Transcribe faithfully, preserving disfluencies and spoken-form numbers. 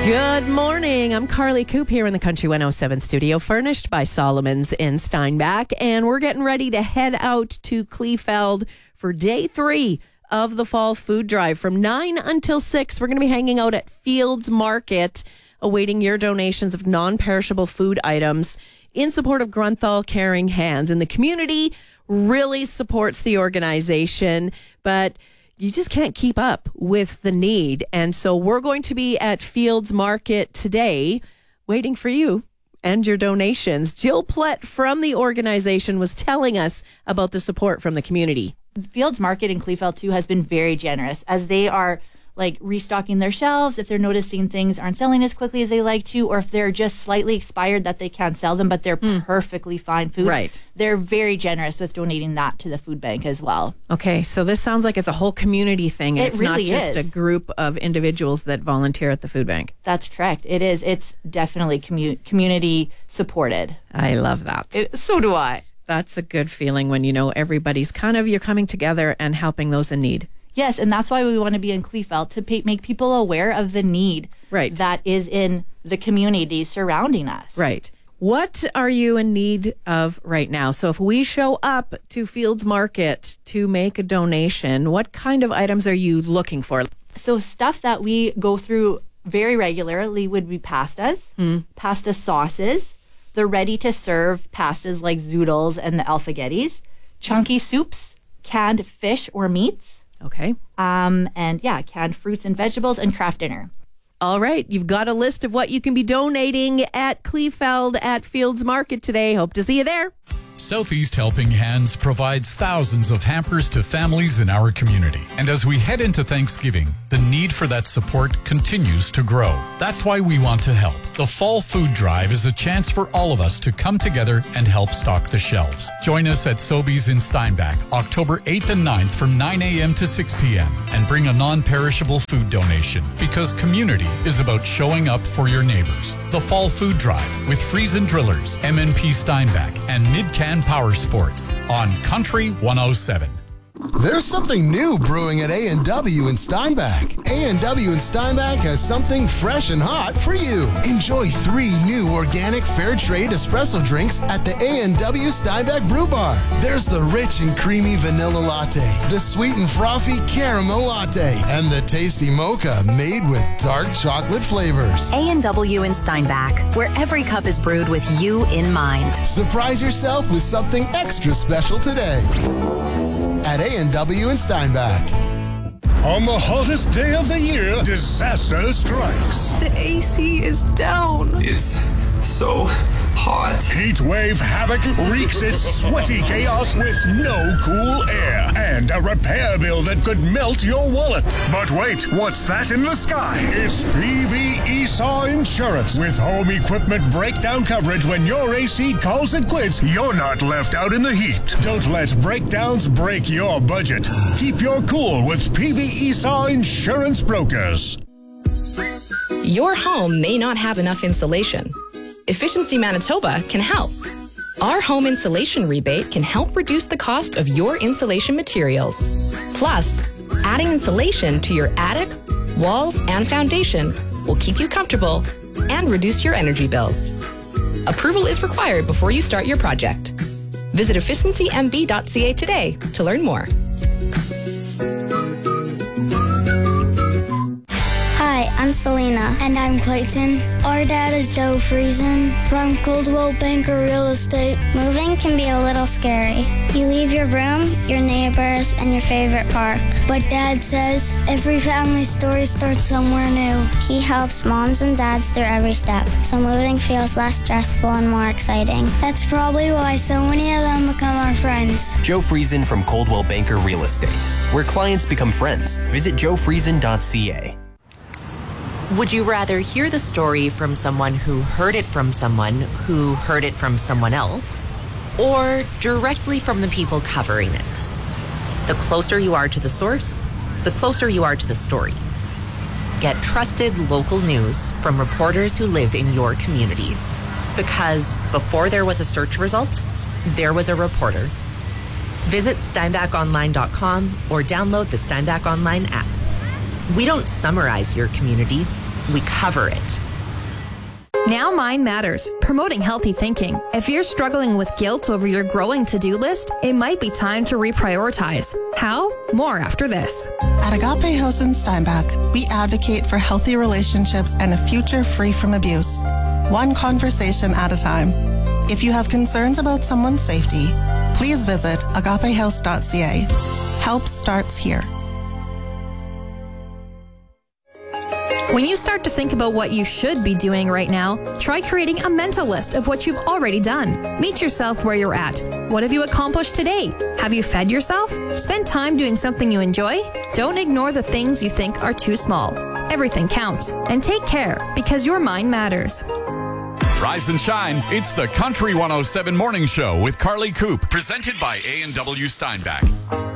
Good morning. I'm Carly Coop here in the Country one oh seven studio, furnished by Solomon's in Steinbach. And we're getting ready to head out to Kleefeld for day three of the Fall Food Drive. From nine until six, we're going to be hanging out at Fields Market, awaiting your donations of non-perishable food items in support of Grunthal Caring Hands. And the community really supports the organization, but you just can't keep up with the need. And so we're going to be at Fields Market today waiting for you and your donations. Jill Plett from the organization was telling us about the support from the community. Fields Market in Kleefeld too has been very generous as they are like restocking their shelves if they're noticing things aren't selling as quickly as they like to, or if they're just slightly expired that they can't sell them, but they're mm. perfectly fine food. Right. They're very generous with donating that to the food bank as well. Okay, so this sounds like it's a whole community thing. And it it's really not just is. a group of individuals that volunteer at the food bank. That's correct. It is. It's definitely commu- community supported. I love that. It, so do I. That's a good feeling when you know everybody's kind of, you're coming together and helping those in need. Yes, and that's why we want to be in Kleefeld, to pay, make people aware of the need right. that is in the community surrounding us. Right. What are you in need of right now? So if we show up to Fields Market to make a donation, what kind of items are you looking for? So stuff that we go through very regularly would be pastas, mm. pasta sauces, the ready-to-serve pastas like zoodles and the alfagettis, chunky soups, canned fish or meats, Okay. Um, and yeah, canned fruits and vegetables and craft dinner. All right. You've got a list of what you can be donating at Kleefeld at Fields Market today. Hope to see you there. Southeast Helping Hands provides thousands of hampers to families in our community. And as we head into Thanksgiving, the need for that support continues to grow. That's why we want to help. The Fall Food Drive is a chance for all of us to come together and help stock the shelves. Join us at Sobeys in Steinbach, October eighth and ninth from nine a.m. to six p.m. and bring a non-perishable food donation, because community is about showing up for your neighbors. The Fall Food Drive with Friesen Drillers, M N P Steinbach, and Midcan Power Sports on Country one oh seven. There's something new brewing at A and W in Steinbach. A and W in Steinbach has something fresh and hot for you. Enjoy three new organic fair trade espresso drinks at the A and W Steinbach Brew Bar. There's the rich and creamy vanilla latte, the sweet and frothy caramel latte, and the tasty mocha made with dark chocolate flavors. A and W in Steinbach, where every cup is brewed with you in mind. Surprise yourself with something extra special today at A and W in Steinbach. On the hottest day of the year, disaster strikes. The A C is down. It's so hot. Heat wave havoc wreaks its sweaty chaos with no cool air and a repair bill that could melt your wallet. But wait, what's that in the sky? It's P V Esau Insurance. With home equipment breakdown coverage when your A C calls it quits, you're not left out in the heat. Don't let breakdowns break your budget. Keep your cool with P V Esau Insurance Brokers. Your home may not have enough insulation. Efficiency Manitoba can help. Our home insulation rebate can help reduce the cost of your insulation materials. Plus, adding insulation to your attic, walls, and foundation will keep you comfortable and reduce your energy bills. Approval is required before you start your project. Visit efficiency m b dot c a today to learn more. Hi, I'm Selena. And I'm Clayton. Our dad is Joe Friesen from Coldwell Banker Real Estate. Moving can be a little scary. You leave your room, your neighbors, and your favorite park. But Dad says every family story starts somewhere new. He helps moms and dads through every step, so moving feels less stressful and more exciting. That's probably why so many of them become our friends. Joe Friesen from Coldwell Banker Real Estate, where clients become friends. Visit joe friesen dot c a. Would you rather hear the story from someone who heard it from someone who heard it from someone else, or directly from the people covering it? The closer you are to the source, the closer you are to the story. Get trusted local news from reporters who live in your community. Because before there was a search result, there was a reporter. Visit steinbach online dot com or download the Steinbach Online app. We don't summarize your community, we cover it. Now Mind Matters, promoting healthy thinking. If you're struggling with guilt over your growing to-do list, it might be time to reprioritize. How? More after this. At Agape House in Steinbach, we advocate for healthy relationships and a future free from abuse. One conversation at a time. If you have concerns about someone's safety, please visit agape house dot c a. Help starts here. When you start to think about what you should be doing right now, try creating a mental list of what you've already done. Meet yourself where you're at. What have you accomplished today? Have you fed yourself? Spend time doing something you enjoy? Don't ignore the things you think are too small. Everything counts. And take care, because your mind matters. Rise and shine. It's the Country one oh seven Morning Show with Carly Coop, presented by A and W Steinbach.